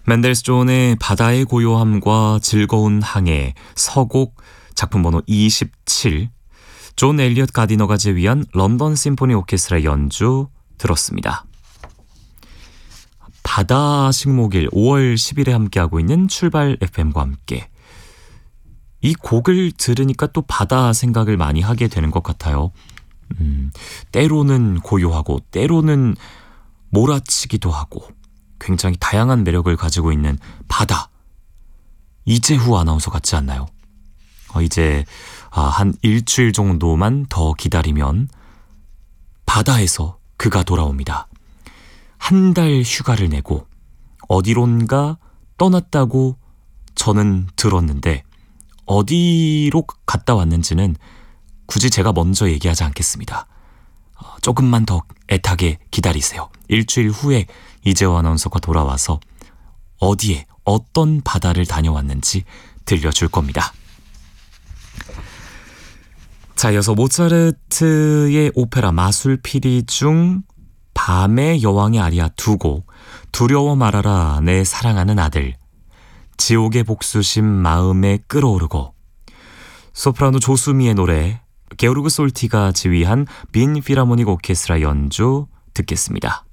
멘델스존의 바다의 고요함과 즐거운 항해 서곡 작품 번호 27, 존 엘리엇 가디너가 제위한 런던 심포니 오케스트라 연주 들었습니다. 바다 식목일 5월 10일에 함께하고 있는 출발 FM과 함께 이 곡을 들으니까 또 바다 생각을 많이 하게 되는 것 같아요. 때로는 고요하고 때로는 몰아치기도 하고 굉장히 다양한 매력을 가지고 있는 바다. 이재후 아나운서 같지 않나요? 이제 한 일주일 정도만 더 기다리면 바다에서 그가 돌아옵니다. 한 달 휴가를 내고 어디론가 떠났다고 저는 들었는데 어디로 갔다 왔는지는 굳이 제가 먼저 얘기하지 않겠습니다. 조금만 더 애타게 기다리세요. 일주일 후에 이재호 아나운서가 돌아와서 어디에 어떤 바다를 다녀왔는지 들려줄 겁니다. 자, 이어서 모차르트의 오페라 마술피리 중 밤의 여왕의 아리아 2곡, 두려워 말아라 내 사랑하는 아들, 지옥의 복수심 마음에 끌어오르고, 소프라노 조수미의 노래, 게오르그 솔티가 지휘한 빈 필하모닉 오케스트라 연주 듣겠습니다.